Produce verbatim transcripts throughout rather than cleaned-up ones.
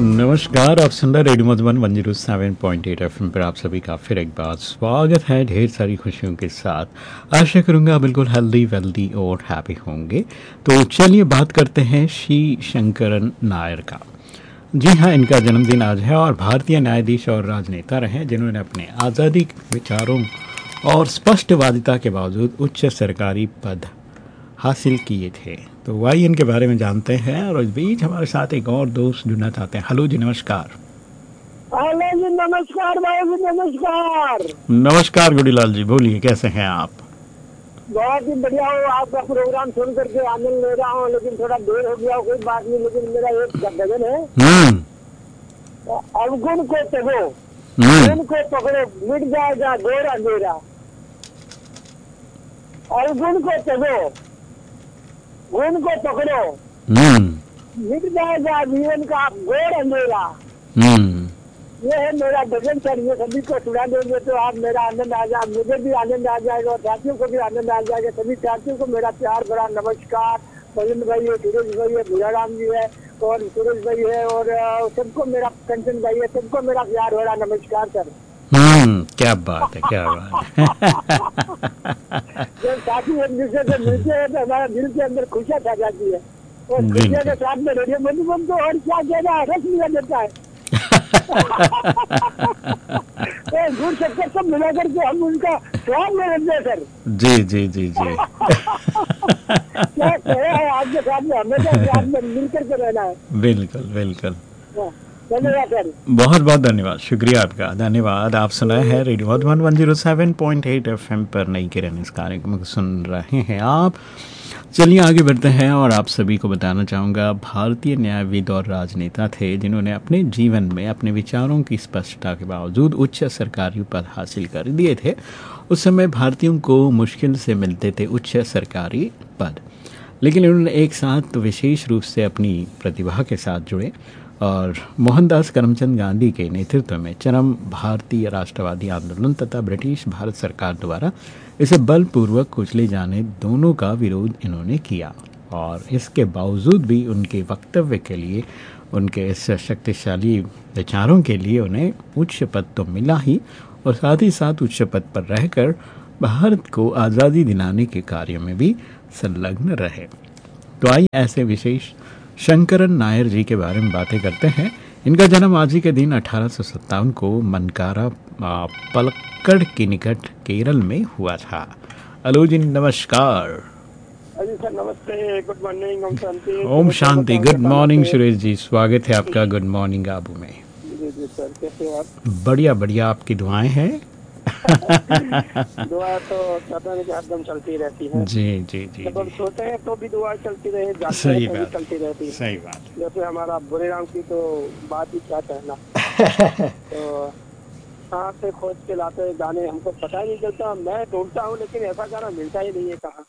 नमस्कार, आप सुन रहे radio Madhuban one zero seven point eight F M पर आप सभी का फिर एक बार स्वागत है ढेर सारी खुशियों के साथ। आशा करूंगा बिल्कुल हेल्दी वेल्दी और हैप्पी होंगे। तो चलिए बात करते हैं श्री शंकरन नायर का। जी हाँ, इनका जन्मदिन आज है और भारतीय न्यायाधीश और राजनेता रहे जिन्होंने अपने आज़ादी विचारों और स्पष्टवादिता के बावजूद उच्च सरकारी पद हासिल किए थे। तो आइए इनके बारे में जानते हैं और इस बीच हमारे साथ एक और दोस्त जुड़ना चाहते हैं। हेलो जी, नमस्कार। हेलो जी, नमस्कार भाई जी, नमस्कार। नमस्कार गुड़ीलाल जी, बोलिए कैसे हैं आप? बहुत ही बढ़िया हो, आपका प्रोग्राम सुन करके आनंद ले रहा हूँ, लेकिन थोड़ा देर हो गया, कोई बात नहीं। लेकिन मेरा एक भजन है, हम्म अवगुण को तगो, हम्म गुण को पकड़ो, मिट जाएगा घोर अंधेरा। अवगुण को तगो, गुण को पकड़ो, हम्म मिट जाएगा जीवन का घोर अंधेरा। हम्म ये है मेरा भजन सर। ये सभी को सुना देंगे तो आप मेरा आनंद आ जाए, मुझे भी आनंद आ जाएगा और साथियों को भी आनंद आ जाएगा। सभी साथियों को मेरा प्यार भरा नमस्कार। भजन भाई है, सूरज भाई है, भूराराम जी है और सूरज भाई है और अ, सबको मेरा कंचन भाई है, सबको मेरा प्यार भरा नमस्कार सर। हम्म क्या बात है, क्या बात है। जब साथी एक दूसरे से मिलते हैं तो हमारा दिल के अंदर खुशियाँ छा जाती है और खुशियों के साथ में रेडियो मधुबन को और क्या कहना है, रस मिला देता है। गुड़ शक्कर सब मिला करके हम उनका स्वाद ले लेते हैं सर। जी जी जी जी। क्या कहे है, आपके साथ में हमेशा साथ में मिल करके रहना है। बिल्कुल बिल्कुल। धन्यवाद सर। बहुत बहुत धन्यवाद, शुक्रिया आपका, धन्यवाद। आप सुनाए हैं radio Madhuban one zero seven point eight F M पर नई किरण इस कार्यक्रम को सुन रहे हैं आप। चलिए आगे बढ़ते हैं और आप सभी को बताना चाहूँगा, भारतीय न्यायविद और राजनेता थे जिन्होंने अपने जीवन में अपने विचारों की स्पष्टता के बावजूद उच्च सरकारी पद हासिल कर दिए थे। उस समय भारतीयों को मुश्किल से मिलते थे उच्च सरकारी पद, लेकिन उन्होंने एक साथ विशेष रूप से अपनी प्रतिभा के साथ जुड़े और मोहनदास करमचंद गांधी के नेतृत्व में चरम भारतीय राष्ट्रवादी आंदोलन तथा ब्रिटिश भारत सरकार द्वारा इसे बलपूर्वक कुचले जाने दोनों का विरोध इन्होंने किया। और इसके बावजूद भी उनके वक्तव्य के लिए, उनके इस शक्तिशाली विचारों के लिए उन्हें उच्च पद तो मिला ही और साथ ही साथ उच्च पद पर रहकर भारत को आज़ादी दिलाने के कार्य में भी संलग्न रहे। तो आइए ऐसे विशेष शंकरन नायर जी के बारे में बातें करते हैं। इनका जन्म आज ही के दिन अठारह सौ सत्तावन को मनकारा पलक्कड़ के निकट केरल में हुआ था। हेलो जी, नमस्कार। अजी सर नमस्ते, good morning, Om Shanti. Om Shanti, good morning Suresh ji, स्वागत है आपका गुड मॉर्निंग आबू में। जी जी सर, कैसे हो आप? बढ़िया बढ़िया, आपकी दुआएं हैं। दुआ तो कहते हैं कि हरदम चलती रहती है। जी जी जी जब हम जी, सोते हैं तो भी दुआ चलती रहे, जागते सही हैं तो भी बात, चलती रहती है। सही बात। जैसे हमारा बुरेराम की तो बात ही क्या कहना। तो कहाँ से खोज के लाते हैं गाने, हमको पता ही नहीं चलता। मैं ढूंढता हूँ लेकिन ऐसा गाना मिलता ही नहीं है कहाँ।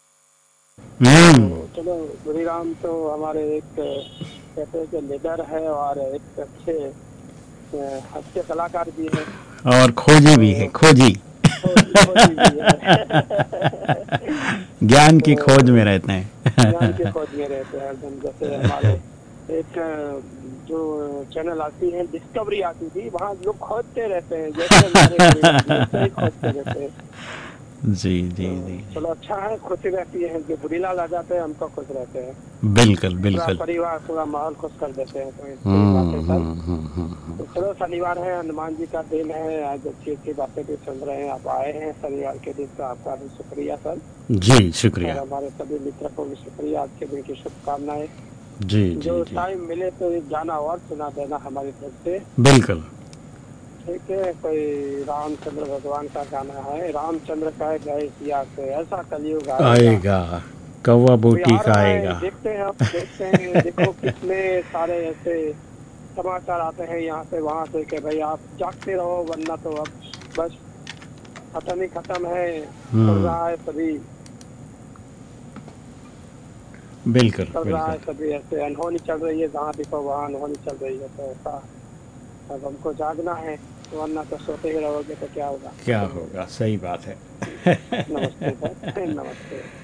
तो चलो, बुरेराम तो हमारे एक कहते हैं कि लीडर है और एक अच्छे हास्य कलाकार भी है और खोजी भी है, खोजी ज्ञान की खोज में रहते हैं। ज्ञान की खोज में रहते हैं एकदम। जैसे हमारे एक जो चैनल आती है डिस्कवरी आती थी, वहाँ लोग खोजते रहते हैं, जैसे हमारे खोजते रहते हैं। जी जी जी, चलो अच्छा है, खुशी रहती है कि बुरीलाल आ जाते हैं, हमको खुश रहते हैं। बिल्कुल बिल्कुल, परिवार पूरा माहौल खुश कर देते हैं। तो हम्म हम्म हम्म, तो चलो, शनिवार है, हनुमान जी का दिन है, आज अच्छी अच्छी बातें भी सुन रहे हैं। आप आए हैं शनिवार के दिन, तो आपका भी शुक्रिया सर। जी शुक्रिया। और हमारे सभी मित्रों को भी शुक्रिया, आज के दिन की शुभकामनाएं। जी जो जी टाइम मिले तो एक गाना और सुना देना हमारी तरफ से। बिल्कुल। ठीक है, कोई रामचंद्र भगवान का गाना है। रामचंद्र कहे गए सिया से, ऐसा कलयुग आएगा, कौवा बोटी खाएगा। देखते हैं आप, देखते हैं, देखो कितने सारे ऐसे समाचार आते हैं यहाँ से वहाँ से कि भाई आप जागते रहो, वरना तो अब बस खत्म ही खत्म है, चल रहा है सभी, बिल्कुल चल रहा है बिल्कुल, सभी ऐसे अनहोनी चल रही है, जहाँ देखो वहाँ अनहोनी चल रही है। तो ऐसा अब हमको जागना है, वरना तो सोते ही रहोगे तो क्या होगा, क्या होगा, सही बात है। नमस्ते सर, नमस्ते।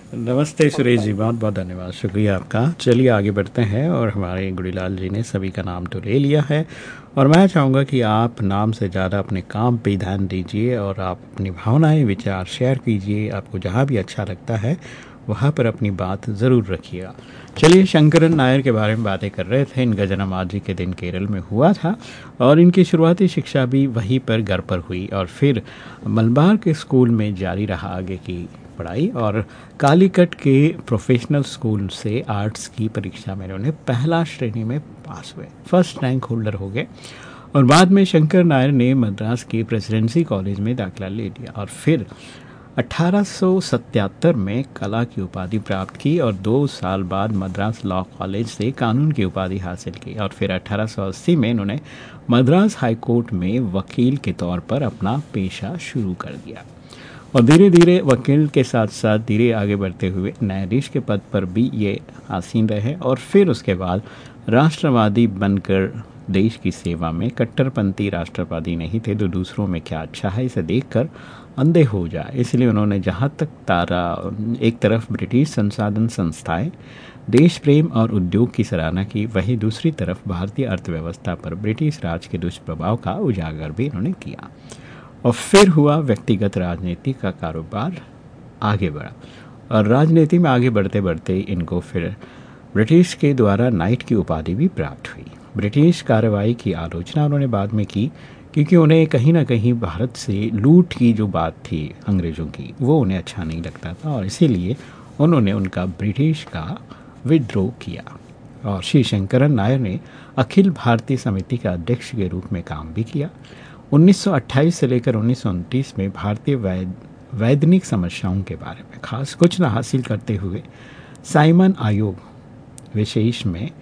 नमस्ते सुरेश जी, बहुत बहुत धन्यवाद, शुक्रिया आपका। चलिए आगे बढ़ते हैं और हमारे गुड़ीलाल जी ने सभी का नाम तो ले लिया है और मैं चाहूँगा कि आप नाम से ज़्यादा अपने काम पे ध्यान दीजिए और आप अपनी भावनाएं विचार शेयर कीजिए। आपको जहाँ भी अच्छा लगता है वहाँ पर अपनी बात ज़रूर रखिएगा। चलिए, शंकरन नायर के बारे में बातें कर रहे थे। इनका जन्म आज ही के दिन केरल में हुआ था और इनकी शुरुआती शिक्षा भी वहीं पर घर पर हुई और फिर मलबार के स्कूल में जारी रहा आगे की पढ़ाई और कालीकट के प्रोफेशनल स्कूल से आर्ट्स की परीक्षा में उन्होंने पहला श्रेणी में पास हुए, फर्स्ट रैंक होल्डर हो गए और बाद में शंकर नायर ने मद्रास के प्रेसिडेंसी कॉलेज में दाखिला ले लिया और फिर अठारह सौ सतहत्तर में कला की उपाधि प्राप्त की और दो साल बाद मद्रास लॉ कॉलेज से कानून की उपाधि हासिल की और फिर अठारह सौ अस्सी में इन्होंने मद्रास हाई कोर्ट में वकील के तौर पर अपना पेशा शुरू कर दिया और धीरे धीरे वकील के साथ साथ धीरे आगे बढ़ते हुए न्यायाधीश के पद पर भी ये आसीन रहे और फिर उसके बाद राष्ट्रवादी बनकर देश की सेवा में, कट्टरपंथी राष्ट्रवादी नहीं थे तो दूसरों में क्या अच्छा है इसे देखकर अंधे हो जाए, इसलिए उन्होंने जहाँ तक तारा एक तरफ ब्रिटिश संसाधन संस्थाएं, देश प्रेम और उद्योग की सराहना की, वहीं दूसरी तरफ भारतीय अर्थव्यवस्था पर ब्रिटिश राज के दुष्प्रभाव का उजागर भी इन्होंने किया और फिर हुआ व्यक्तिगत राजनीति का कारोबार आगे बढ़ा और राजनीति में आगे बढ़ते बढ़ते इनको फिर ब्रिटिश के द्वारा नाइट की उपाधि भी प्राप्त हुई। ब्रिटिश कार्रवाई की आलोचना उन्होंने बाद में की क्योंकि उन्हें कहीं ना कहीं भारत से लूट की जो बात थी अंग्रेज़ों की वो उन्हें अच्छा नहीं लगता था और इसीलिए उन्होंने उनका ब्रिटिश का विद्रोह किया और श्री शंकरन नायर ने अखिल भारतीय समिति का अध्यक्ष के रूप में काम भी किया। उन्नीस सौ अट्ठाईस से लेकर उन्नीस सौ उनतीस में भारतीय वैद वैधानिक समस्याओं के बारे में खास कुछ न हासिल करते हुए साइमन आयोग विशेष में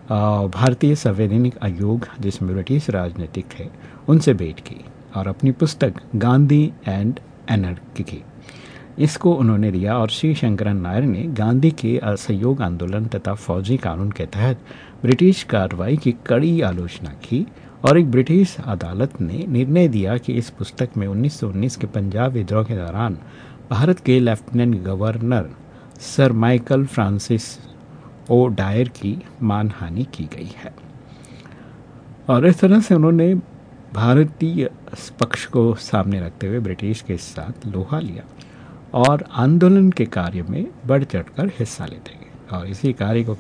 भारतीय संवैधानिक आयोग जिसमें ब्रिटिश राजनीतिक थे उनसे भेंट की और अपनी पुस्तक गांधी एंड एनर्की की इसको उन्होंने दिया और श्री शंकरन नायर ने गांधी के असहयोग आंदोलन तथा फौजी कानून के तहत ब्रिटिश कार्रवाई की कड़ी आलोचना की और एक ब्रिटिश अदालत ने निर्णय दिया कि इस पुस्तक में उन्नीस सौ उन्नीस के पंजाब विद्रोह के दौरान भारत के lieutenant governor sir Michael Francis O Dyer की मानहानि की गई है और इस तरह से उन्होंने भारतीय पक्ष को सामने रखते हुए ब्रिटिश के साथ लोहा लिया और आंदोलन के कार्य में बढ़ चढ़कर हिस्सा लेते गए और इसी कार्य को